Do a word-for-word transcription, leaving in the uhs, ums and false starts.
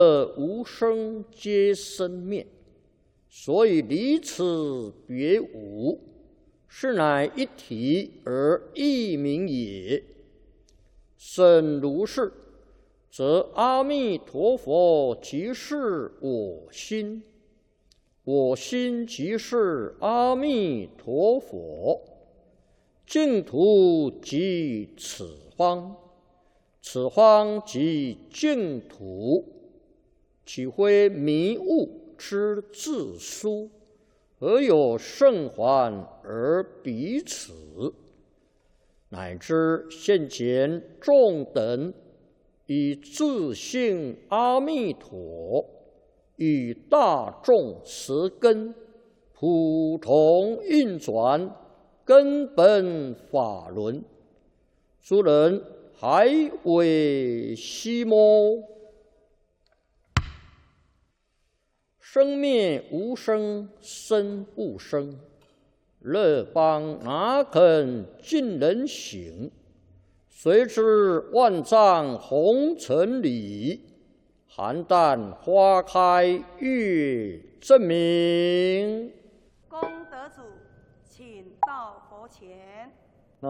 而无生皆生灭，所以离此别无，是乃一体而异名也。生如是，则阿弥陀佛即是我心，我心即是阿弥陀佛，净土即此方，此方即净土，岂非迷悟之自殊？何有圣还而彼此？乃至现前众等以自性阿弥陀，与大众实根，普通运转根本法轮，诸人还为希么？生灭无生，生不生，乐邦哪肯尽人行？谁知万丈红尘里，邯郸花开月正明。 功德主，请到佛前。